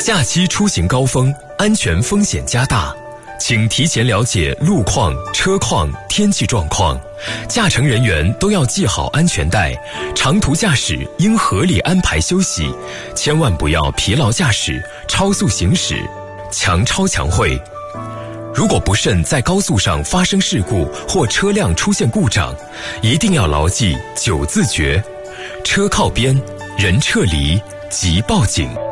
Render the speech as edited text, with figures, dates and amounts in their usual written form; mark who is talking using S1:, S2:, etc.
S1: 假期出行高峰，安全风险加大，请提前了解路况、车况、天气状况。驾乘人员都要系好安全带，长途驾驶应合理安排休息，千万不要疲劳驾驶、超速行驶、强超强会。如果不慎在高速上发生事故或车辆出现故障，一定要牢记9字诀：车靠边，人撤离，即报警。